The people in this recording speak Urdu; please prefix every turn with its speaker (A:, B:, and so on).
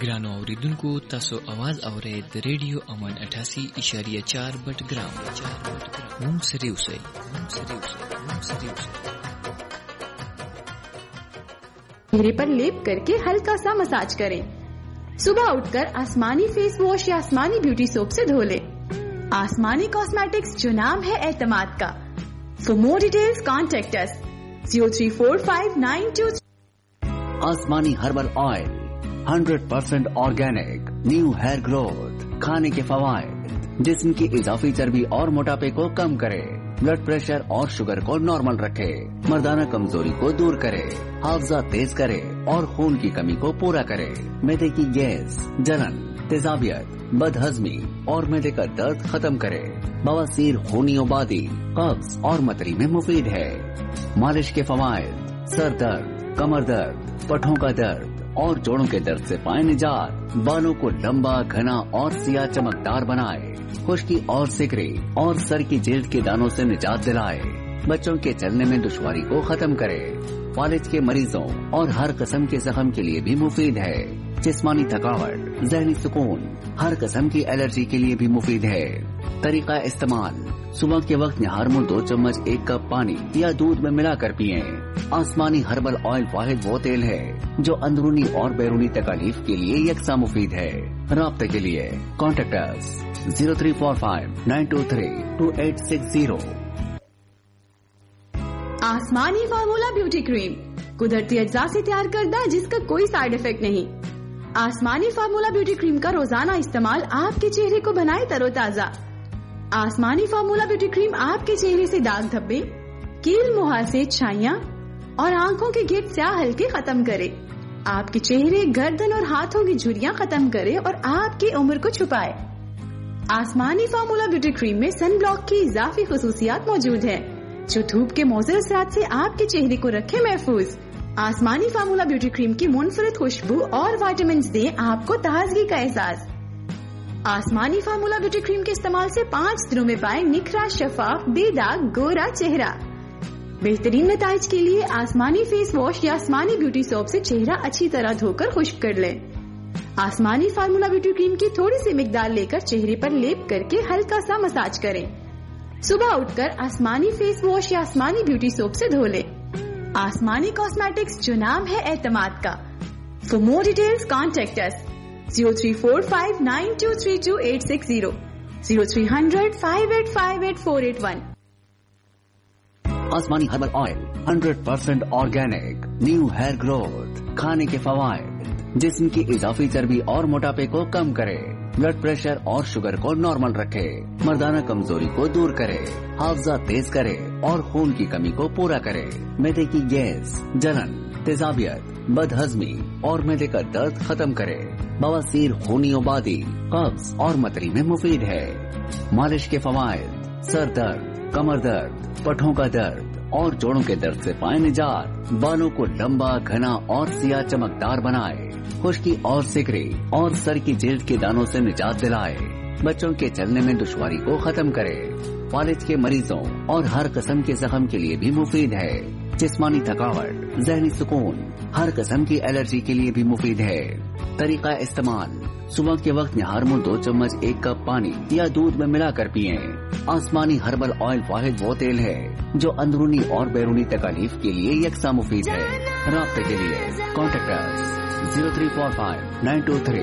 A: ګرانو اوریدونکو تاسو आवाज اورئ د ریډیو امن 88.4 بټګرام مون سره اوسئ
B: چہرے پر لیپ کر کے ہلکا سا مساج کریں. صبح اٹھ کر آسمانی فیس واش یا آسمانی بیوٹی سوپ سے دھو لیں. آسمانی کاسمیٹکس جو نام ہے اعتماد کا. فار مور ڈیٹیلز کانٹیکٹ اس 034592.
C: آسمانی herbal oil 100% organic, new hair growth. کھانے کے فوائد: جسم کی اضافی چربی اور موٹاپے کو کم کرے، بلڈ پریشر اور شوگر کو نارمل رکھے، مردانہ کمزوری کو دور کرے، حافظہ تیز کرے اور خون کی کمی کو پورا کرے، معدے کی گیس، جلن، تیزابیت، بد ہضمی اور معدے کا درد ختم کرے، بواسیر، خونی آبادی، قبض اور متری میں مفید ہے. مالش کے فوائد: سر درد، کمر درد، پٹھوں کا درد اور جوڑوں کے درد سے پائے نجات. بالوں کو لمبا، گھنا اور سیاہ چمکدار بنائے، خشکی اور سکری اور سر کی جلد کے دانوں سے نجات دلائے. بچوں کے چلنے میں دشواری کو ختم کرے، فالج کے مریضوں اور ہر قسم کے زخم کے لیے بھی مفید ہے. جسمانی تھکاوٹ، ذہنی سکون، ہر قسم کی الرجی کے لیے بھی مفید ہے. طریقہ استعمال: صبح کے وقت نہار منہ 2 چمچ 1 کپ پانی یا دودھ میں ملا کر پئیں. آسمانی ہربل آئل واحد وہ تیل ہے جو اندرونی اور بیرونی تکالیف کے لیے یکساں مفید ہے. رابطے کے لیے کانٹیکٹ اس 0345923280.
B: آسمانی فارمولا بیوٹی کریم قدرتی اجزاء سے تیار کردہ جس کا کوئی سائیڈ افیکٹ نہیں. آسمانی فارمولا بیوٹی کریم کا روزانہ استعمال آپ کے چہرے کو بنائے تر و تازہ. آسمانی فارمولا بیوٹی کریم آپ کے چہرے سے داغ دھبے، کیل، مہاسے، چھائیاں اور آنکھوں کے گرد سیاہ ہلکے ختم کرے. آپ کے چہرے، گردن اور ہاتھوں کی جھریاں ختم کرے اور آپ کی عمر کو چھپائے. آسمانی فارمولا بیوٹی کریم میں سن بلاک کی اضافی خصوصیات موجود ہیں جو دھوپ کے مضر اثرات سے آپ کے چہرے کو رکھے محفوظ. آسمانی فارمولا بیوٹی کریم کی منفرد خوشبو اور وائٹامنز دیں آپ کو تازگی کا احساس. آسمانی فارمولا بیوٹی کریم کے استعمال سے 5 دنوں میں پائے نکھرا، شفاف، بے داغ، گورا چہرہ. بہترین نتائج کے لیے آسمانی فیس واش یا آسمانی بیوٹی سوپ سے چہرہ اچھی طرح دھو کر خشک کر لیں. آسمانی فارمولا بیوٹی کریم کی تھوڑی سی مقدار لے کر چہرے پر لیپ کر کے ہلکا سا مساج کریں. صبح اٹھ کر آسمانی فیس واش یا آسمانی بیوٹی سوپ سے دھو لیں. آسمانی کاسمیٹکس جو نام ہے اعتماد کا. فار مور ڈیٹیلز کانٹیکٹ اس 0345923280 030058588481.
C: آسمانی herbal oil 100% organic, new hair growth. کھانے کے فوائد: جسم کی اضافی چربی اور موٹاپے کو کم کرے، بلڈ پریشر اور شوگر کو نارمل رکھے، مردانہ کمزوری کو دور کرے، حافظہ تیز کرے اور خون کی کمی کو پورا کرے، معدے کی گیس، جلن، تیزابیت، بد ہضمی اور معدے کا درد ختم کرے، بواسیر، خونی آبادی، قبض اور متری میں مفید ہے. مالش کے فوائد: سر درد، کمر درد، پٹھوں کا درد اور جوڑوں کے درد سے پائے نجات. بالوں کو لمبا، گھنا اور سیاہ چمکدار بنائے، خشکی اور سکری اور سر کی جلد کے دانوں سے نجات دلائے. بچوں کے چلنے میں دشواری کو ختم کرے، فالج کے مریضوں اور ہر قسم کے زخم کے لیے بھی مفید ہے. جسمانی تھکاوٹ، ذہنی سکون، ہر قسم کی الرجی کے لیے بھی مفید ہے. طریقہ استعمال: صبح کے وقت نہار منہ 2 چمچ 1 کپ پانی یا دودھ میں ملا کر پئیں. آسمانی ہربل آئل واحد وہ تیل ہے جو اندرونی اور بیرونی تکالیف کے لیے یکساں مفید ہے. رابطے کے لیے کانٹیکٹ اس 0345923280